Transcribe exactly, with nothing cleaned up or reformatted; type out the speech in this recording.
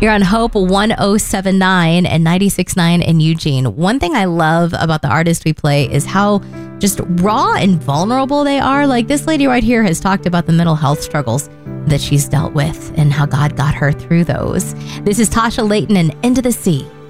You're on Hope one oh seven point nine and ninety-six point nine in Eugene. One thing I love about the artist we play is how just raw and vulnerable they are. Like this lady right here has talked about the mental health struggles that she's dealt with and how God got her through those. This is Tasha Layton and Into the Sea.